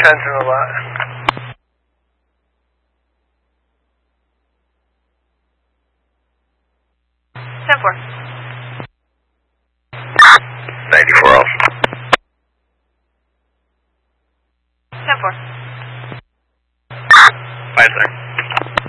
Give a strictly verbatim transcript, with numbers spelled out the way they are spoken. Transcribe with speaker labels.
Speaker 1: Ten's in the lot.
Speaker 2: ten four.
Speaker 3: ninety-four off.
Speaker 2: ten four.
Speaker 3: Five center.